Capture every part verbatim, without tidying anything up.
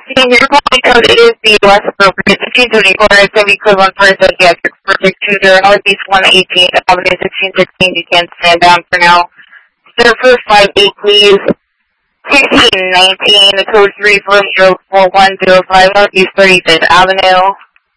And your calling code is the U S appropriate sixteen twenty-four, it's going to be code one for Psychiatric Project two zero, Northeast one eighteen, Avenue sixteen sixteen, you can stand down for now. Sir, first five eight, please. sixteen nineteen, code three four zero four one zero five, Northeast thirty-fifth Avenue.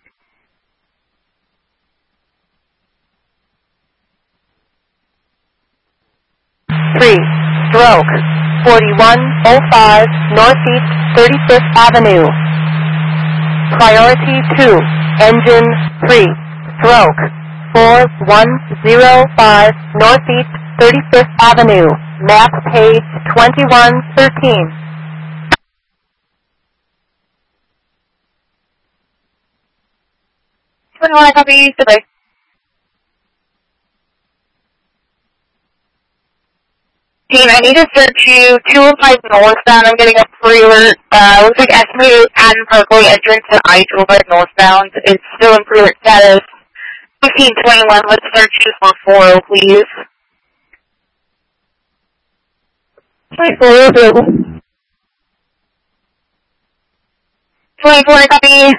three, stroke, forty-one oh five, Northeast thirty-fifth Avenue. Priority two, engine three, stroke, four one zero five, Northeast thirty-fifth Avenue. Map page twenty-one thirteen. twenty-one, copy, goodbye. Team, I need to search you two oh five northbound. I'm getting a pre-alert. Uh, looks like estimated Patton Parkway entrance to I two oh five northbound. It's still in pre-alert status. fifteen twenty-one, let's search you for four oh, please. twenty-four available. twenty-four, copy.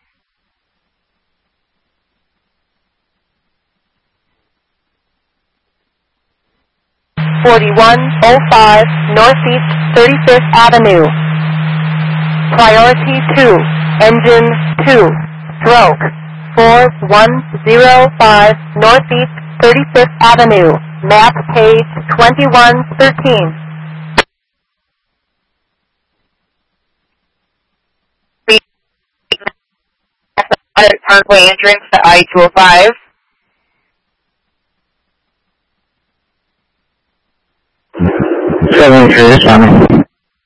forty-one oh five, Northeast thirty-fifth Avenue. Priority two, engine two, stroke, four one zero five, Northeast thirty-fifth Avenue. Map page twenty-one thirteen. Parkway entrance to I two oh five. seven three,